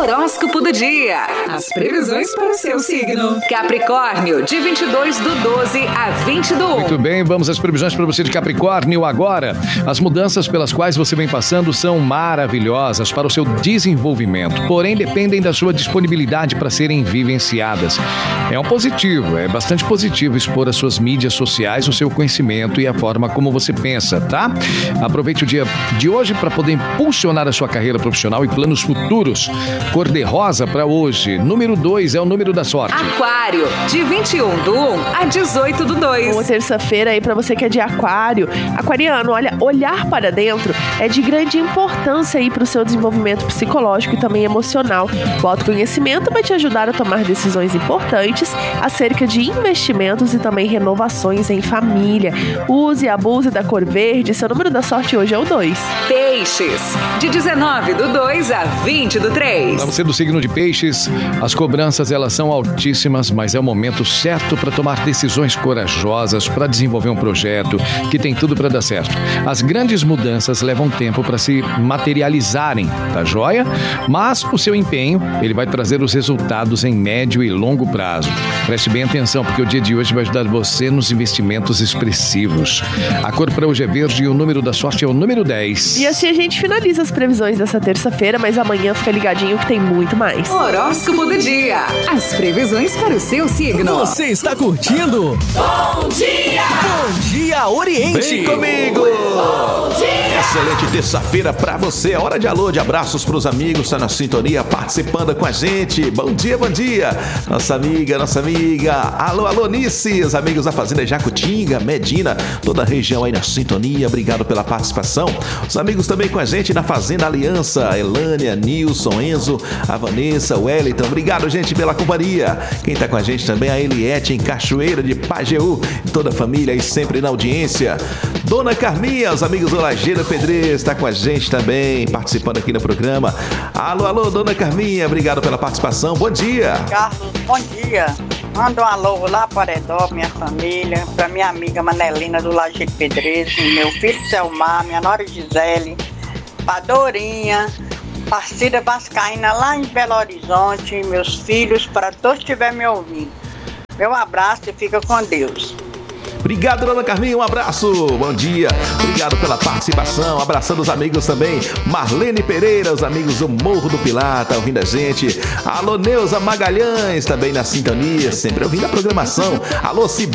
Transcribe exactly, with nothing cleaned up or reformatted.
Horóscopo do dia. As previsões para o seu signo. Capricórnio, de vinte e dois do doze a vinte do um. Muito bem, vamos às previsões para você de Capricórnio agora. As mudanças pelas quais você vem passando são maravilhosas para o seu desenvolvimento, porém dependem da sua disponibilidade para serem vivenciadas. É um positivo, é bastante positivo expor as suas mídias sociais, o seu conhecimento e a forma como você pensa, tá? Aproveite o dia de hoje para poder impulsionar a sua carreira profissional e planos futuros. Cor de rosa para hoje. Número dois é o número da sorte. Aquário, de vinte e um do um a dezoito do dois. Boa terça-feira aí para você que é de aquário. Aquariano, olha, olhar para dentro é de grande importância aí para o seu desenvolvimento psicológico e também emocional. O autoconhecimento vai te ajudar a tomar decisões importantes acerca de investimentos e também renovações em família. Use e abuse da cor verde. Seu número da sorte hoje é o dois. Peixes, de dezenove do dois a vinte do três. Para você do signo de Peixes, as cobranças elas são altíssimas, mas é o momento certo para tomar decisões corajosas, para desenvolver um projeto que tem tudo para dar certo. As grandes mudanças levam tempo para se materializarem, tá joia? Mas o seu empenho, ele vai trazer os resultados em médio e longo prazo. Preste bem atenção, porque o dia de hoje vai ajudar você nos investimentos expressivos. A cor para hoje é verde e o número da sorte é o número dez. E assim a gente finaliza as previsões dessa terça-feira, mas amanhã fica ligadinho que tem muito mais. Horóscopo do dia. As previsões para o seu signo. Você está curtindo? Bom dia! Bom dia, Oriente! Vem comigo! Bom dia! Excelente terça-feira pra você. Hora de alô, de abraços pros amigos, tá na sintonia, participando com a gente. Bom dia, bom dia. Nossa amiga, nossa amiga. Alô, alô, Nice. Os amigos da Fazenda Jacutinga, Medina, toda a região aí na sintonia. Obrigado pela participação. Os amigos também com a gente na Fazenda Aliança, Elânia, Nilson, Enzo, a Vanessa, o Wellington. Obrigado, gente, pela companhia. Quem tá com a gente também, a Eliette, em Cachoeira de Pajeú. Toda a família aí sempre na audiência. Dona Carminha, os amigos do Lajeiro Pedreiro, está com a gente também, participando aqui no programa. Alô, alô, Dona Carminha, obrigado pela participação. Bom dia. Carlos, bom dia. Manda um alô lá para Edó, minha família, para minha amiga Manelina do Lajeiro Pedreiro, meu filho Selmar, minha nora Gisele, para Dorinha, Parcida Vascaína lá em Belo Horizonte, meus filhos, para todos que estiverem me ouvindo. Meu abraço e fica com Deus. Obrigado, Dona Carminha, um abraço, bom dia, obrigado pela participação, abraçando os amigos também, Marlene Pereira, os amigos do Morro do Pilar, tá ouvindo a gente, alô Neuza Magalhães, também na sintonia, sempre ouvindo a programação, alô Cib